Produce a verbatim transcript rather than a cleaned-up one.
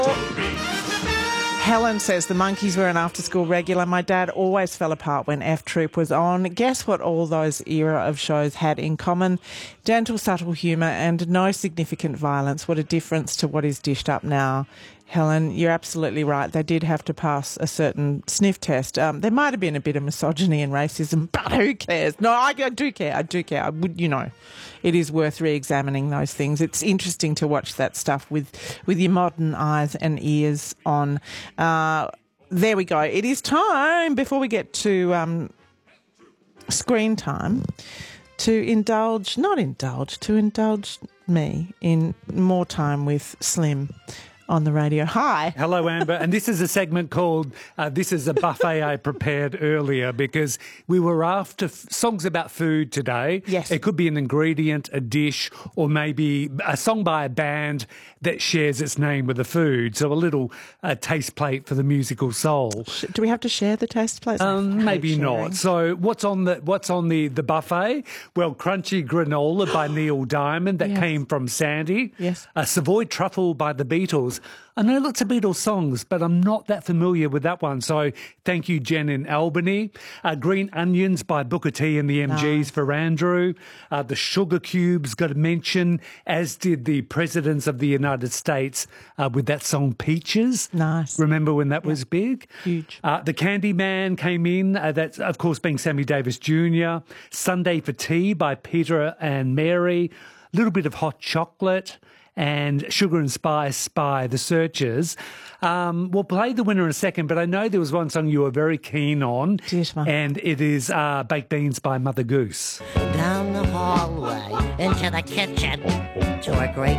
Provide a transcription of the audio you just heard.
Helen says the Monkeys were an after-school regular. My dad always fell apart when F Troop was on. Guess what all those era of shows had in common? Gentle, subtle humour and no significant violence. What a difference to what is dished up now. Helen, you're absolutely right. They did have to pass a certain sniff test. Um, there might have been a bit of misogyny and racism, but who cares? No, I, I do care. I do care. I would, you know, it is worth re-examining those things. It's interesting to watch that stuff with, with your modern eyes and ears on. Uh, there we go. It is time, before we get to um, screen time, to indulge, not indulge, to indulge me in more time with Slim on the radio. Hi. Hello, Amber. And this is a segment called uh, This is a Buffet I Prepared Earlier, because we were after f- songs about food today. Yes. It could be an ingredient, a dish, or maybe a song by a band that shares its name with the food. So a little uh, taste plate for the musical soul. Do we have to share the taste plates? Um, maybe not. So what's on the what's on the, the buffet? Well, crunchy granola by Neil Diamond that Yes. came from Sandy. Yes. A Savoy truffle by the Beatles. I know lots of Beatles songs, but I'm not that familiar with that one. So thank you, Jen in Albany. Uh, Green Onions by Booker T and the M Gs Nice. for Andrew. Uh, the Sugar Cubes got a mention, as did the Presidents of the United States uh, with that song Peaches. Nice. Remember when that was big? Huge. Uh, the Candyman came in, uh, that's of course being Sammy Davis Junior Sunday for Tea by Peter and Mary. A little bit of Hot Chocolate. And Sugar and Spice by The Searchers. Um, we'll play the winner in a second, but I know there was one song you were very keen on, Yes, ma'am. and it is uh, Baked Beans by Mother Goose. Down the hallway into the kitchen to a great